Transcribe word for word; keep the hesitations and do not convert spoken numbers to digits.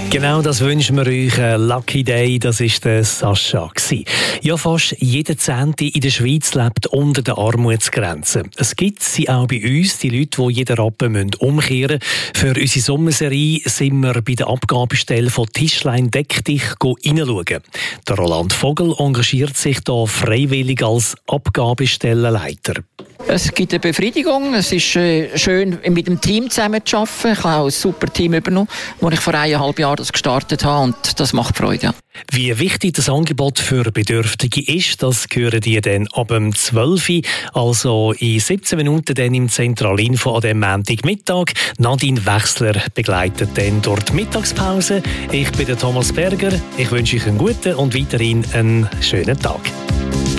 Genau das wünschen wir euch. Lucky Day, das war der Sascha. Ja, fast jeder Zehnte in der Schweiz lebt unter der Armutsgrenze. Es gibt sie auch bei uns, die Leute, die jeden Rappen umkehren müssen. Für unsere Sommerserie sind wir bei der Abgabestelle von Tischlein Deck dich hineinschauen. Der Roland Vogel engagiert sich hier freiwillig als Abgabestellenleiter. Es gibt eine Befriedigung. Es ist äh, schön, mit dem Team zusammen zu arbeiten. Ich habe auch ein super Team übernommen, wo ich vor eineinhalb Jahren das gestartet habe, und das macht Freude. Ja. Wie wichtig das Angebot für Bedürftige ist, das hören die dann ab dem zwölf Uhr, also in siebzehn Minuten dann im Zentralinfo an dem Montagmittag. Nadine Wechsler begleitet dann dort die Mittagspause. Ich bin der Thomas Berger. Ich wünsche euch einen guten und weiterhin einen schönen Tag.